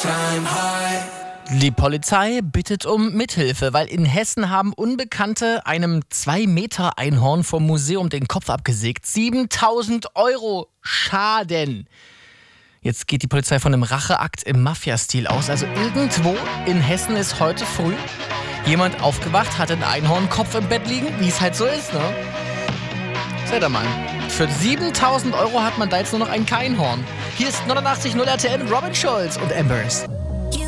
Die Polizei bittet um Mithilfe, weil in Hessen haben Unbekannte einem 2-Meter-Einhorn vom Museum den Kopf abgesägt. 7.000 € Schaden. Jetzt geht die Polizei von einem Racheakt im Mafia-Stil aus. Also irgendwo in Hessen ist heute früh jemand aufgewacht, hatte einen Einhornkopf im Bett liegen, wie es halt so ist, ne? Seht ihr mal. Für 7.000 € hat man da jetzt nur noch ein Keinhorn. Hier ist 89.0 RTL mit Robin Schulz und Embers.